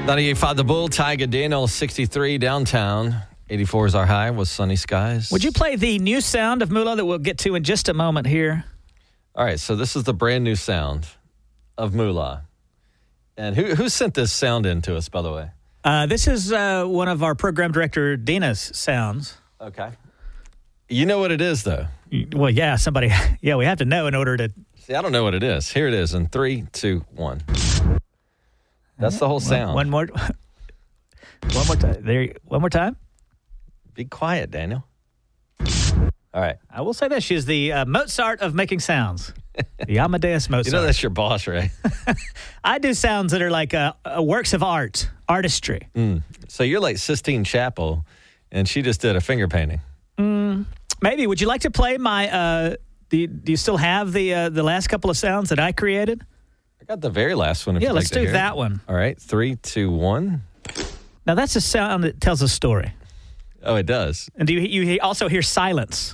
98.5 The Bull, Tyga Daniel, 63 downtown. 84 is our high with sunny skies. Would you play the new sound of Moolah that we'll get to in just a moment here? All right, so this is the brand new sound of Moolah. And who sent this sound in to us, by the way? This is one of our program director, Dina's sounds. Okay. You know what it is, though? Well, yeah, we have to know in order to... See, I don't know what it is. Here it is in 3, 2, 1. That's the whole sound. One more time. One more time. Be quiet, Daniel. All right. I will say this. She's the Mozart of making sounds. The Amadeus Mozart. You know that's your boss, right? I do sounds that are like works of art, artistry. So you're like Sistine Chapel, and she just did a finger painting. Maybe. Would you like to play my... Do you still have the last couple of sounds that I created? I got the very last one. If yeah, you'd let's like to do hear that it. one. All right, 3, 2, 1. Now, that's a sound that tells a story. Oh, it does. And do you also hear silence?